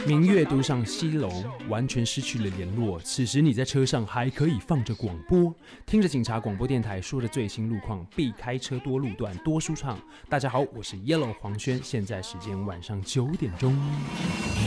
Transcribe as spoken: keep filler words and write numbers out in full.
明月都上西楼，完全失去了联络。此时你在车上还可以放着广播，听着警察广播电台说的最新路况，避开车多路段，多舒畅。大家好，我是 Yellow 黄轩，现在时间晚上九点钟。